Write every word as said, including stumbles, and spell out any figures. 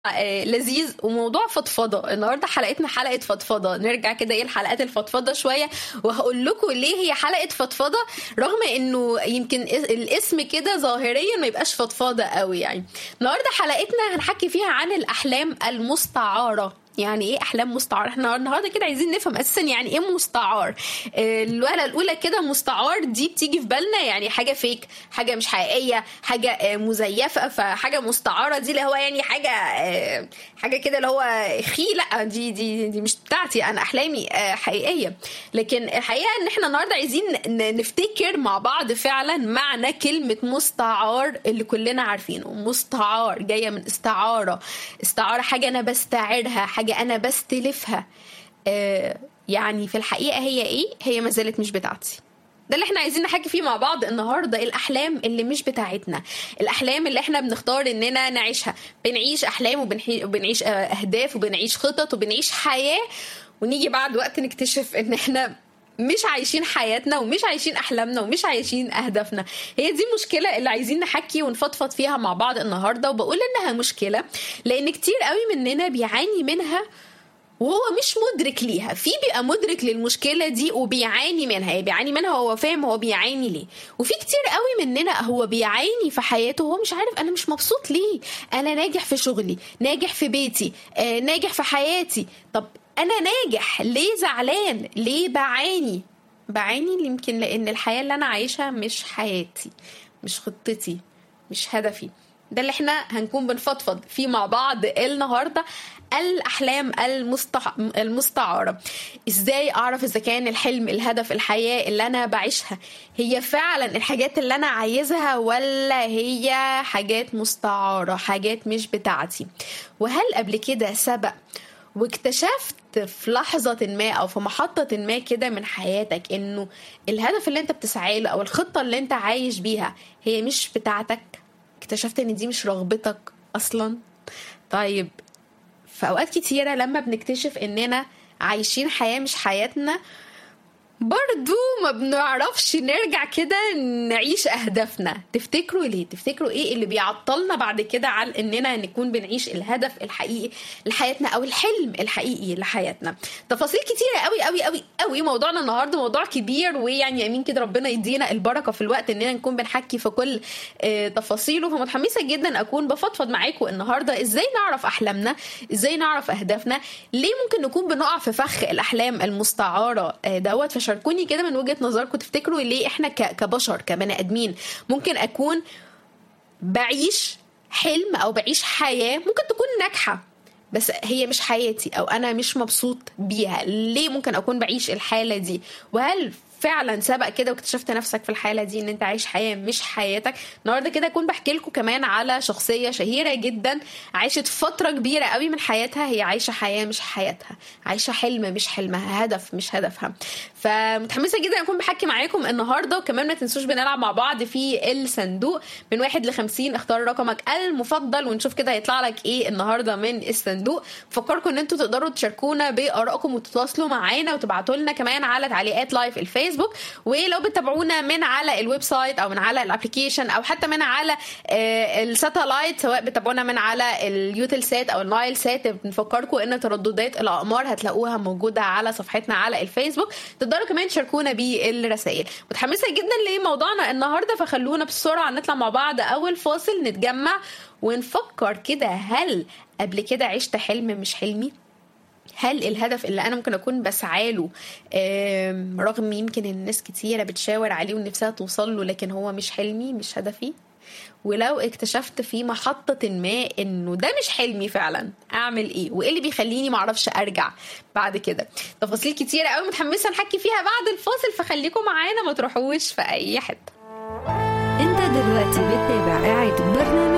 آه، لذيذ وموضوع فضفضه. النهارده حلقتنا حلقه فضفضه، نرجع كده ايه الحلقات الفضفضه شويه، وهقول لكم ليه هي حلقه فضفضه رغم انه يمكن الاسم كده ظاهريا ما يبقاش فضفضه قوي. يعني النهارده حلقتنا هنحكي فيها عن الاحلام المستعاره. يعني ايه احلام مستعار؟ احنا النهارده كده عايزين نفهم اساسا يعني ايه مستعار. الوهله الاولى كده مستعار دي بتيجي في بالنا يعني حاجه فيك، حاجه مش حقيقيه، حاجه مزيفه. فحاجه مستعاره دي اللي هو يعني حاجه حاجه كده اللي هو خي، لا دي دي دي مش بتاعتي، انا احلامي حقيقيه. لكن الحقيقه ان احنا النهارده عايزين نفتكر مع بعض فعلا معنى كلمه مستعار اللي كلنا عارفينه. مستعار جايه من استعاره، استعاره حاجه انا بستعيرها، حاجة أنا بستلفها. آه يعني في الحقيقة هي إيه؟ هي ما زالت مش بتاعتي. ده اللي احنا عايزين نحكي فيه مع بعض النهاردة، الأحلام اللي مش بتاعتنا، الأحلام اللي احنا بنختار إننا نعيشها. بنعيش أحلام وبنعيش أهداف وبنعيش خطط وبنعيش حياة، ونيجي بعد وقت نكتشف إن احنا مش عايشين حياتنا ومش عايشين أحلامنا ومش عايشين أهدافنا. هي دي المشكلة اللي عايزين نحكي ونفضفض فيها مع بعض النهاردة. وبقول إنها مشكلة لأن كتير قوي مننا بيعاني منها وهو مش مدرك ليها. في بيبقى مدرك للمشكلة دي وبيعاني منها، يعني بيعاني منها وهو فاهم هو بيعاني ليه. وفي كتير قوي مننا هو بيعاني في حياته وهو مش عارف أنا مش مبسوط ليه. أنا ناجح في شغلي، ناجح في بيتي، آه ناجح في حياتي. طب أنا ناجح ليه زعلان؟ ليه بعاني؟ بعاني يمكن لأن الحياة اللي أنا عايشها مش حياتي، مش خطتي، مش هدفي. ده اللي احنا هنكون بنفضفض فيه مع بعض النهاردة. الأحلام المستع... المستعارة. ازاي أعرف إذا كان الحلم، الهدف، الحياة اللي أنا بعيشها هي فعلا الحاجات اللي أنا عايزها ولا هي حاجات مستعارة، حاجات مش بتاعتي؟ وهل قبل كده سبق واكتشفت في لحظة ما أو في محطة ما كده من حياتك إنه الهدف اللي أنت بتسعى له أو الخطة اللي أنت عايش بيها هي مش بتاعتك؟ اكتشفت إن دي مش رغبتك أصلا؟ طيب في أوقات كتيرة لما بنكتشف إننا عايشين حياة مش حياتنا برضو ما بنعرفش نرجع كده نعيش أهدافنا. تفتكروا ليه؟ تفتكروا إيه اللي بيعطلنا بعد كده على إننا نكون بنعيش الهدف الحقيقي لحياتنا أو الحلم الحقيقي لحياتنا؟ تفاصيل كتيرة قوي قوي قوي قوي. موضوعنا النهاردة موضوع كبير، ويعني أمين كده ربنا يدينا البركة في الوقت إننا نكون بنحكي في كل اه تفاصيله. فمتحمسة جدا أكون بفضفض معاكم النهاردة إزاي نعرف أحلامنا، إزاي نعرف أهدافنا، ليه ممكن نكون بنقع في فخ الأحلام المستعارة اه دوت. شاركوني كده من وجهة نظركم، تفتكروا ليه احنا كبشر كبني ادمين ممكن اكون بعيش حلم او بعيش حياة ممكن تكون ناجحة بس هي مش حياتي او انا مش مبسوط بيها؟ ليه ممكن اكون بعيش الحالة دي؟ وهل فعلا سبق كده واكتشفت نفسك في الحالة دي ان انت عايش حياة مش حياتك؟ النهاردة كده اكون بحكي لكم كمان على شخصية شهيرة جدا عايشت فترة كبيرة قوي من حياتها هي عايشة حياة مش حياتها، عايشة حلم مش حلمها، هدف مش هدفها. فمتحمسة جدا اكون بحكي معاكم النهاردة. وكمان ما تنسوش بنلعب مع بعض في الصندوق من واحد لخمسين. اختار رقمك المفضل ونشوف كده هيطلع لك ايه النهاردة من الصندوق. فكركم ان انتوا تقدروا تشاركونا بآرائكم وتتواصلوا معانا وتبعتوا لنا كمان على تعليقات لايف الفيسبوك. ولو بتتابعونا من على الويب سايت او من على الابليكيشن او حتى من على الساتلايت، سواء بتتابعونا من على اليوتل سات او النايل سات، بنفكركم ان ترددات الاقمار هتلاقوها موجوده على صفحتنا على الفيسبوك. تقدروا كمان تشاركونا بالرسائل. متحمسه جدا لموضوعنا النهارده، فخلونا بسرعه نطلع مع بعض اول فاصل نتجمع ونفكر كده، هل قبل كده عشت حلم مش حلمي؟ هل الهدف اللي أنا ممكن أكون بسعاله رغم يمكن الناس كتيرة بتشاور عليه ونفسها توصل له لكن هو مش حلمي مش هدفي؟ ولو اكتشفت في محطة ما إنه ده مش حلمي فعلا، أعمل إيه؟ وإيه اللي بيخليني معرفش أرجع بعد كده؟ تفاصيل كتيرة قوي متحمسة نحكي فيها بعد الفاصل، فخليكم معانا ما تروحوش في أي حتة. أنت دلوقتي بتتابع قاعد برنامج